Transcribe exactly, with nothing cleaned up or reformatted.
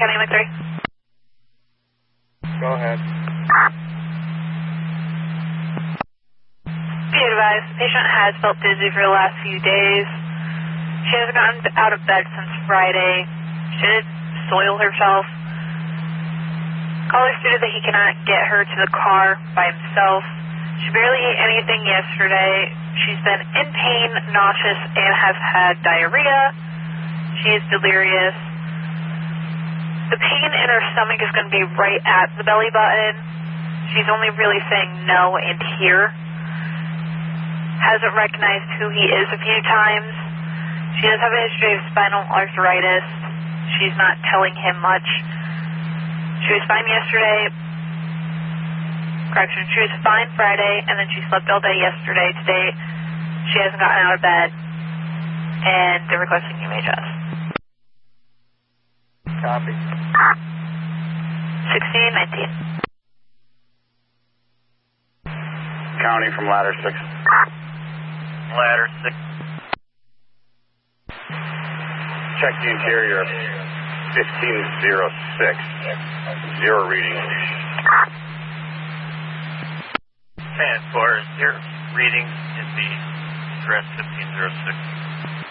County M three. Go ahead. Be advised, the patient has felt dizzy for the last few days. She hasn't gotten out of bed since Friday. She did soil herself. Caller stated that he cannot get her to the car by himself. She barely ate anything yesterday. She's been in pain, nauseous, and has had diarrhea. She is delirious. The pain in her stomach is going to be right at the belly button. She's only really saying no and here. Hasn't recognized who he is a few times. She does have a history of spinal arthritis. She's not telling him much. She was fine yesterday. Correction, she was fine Friday, and then she slept all day yesterday. Today, she hasn't gotten out of bed, and they're requesting U H S. Copy. sixteen nineteen. County from ladder six. Ladder six. Check the interior. fifteen oh six. Zero reading. ten four, zero reading in the address fifteen oh six.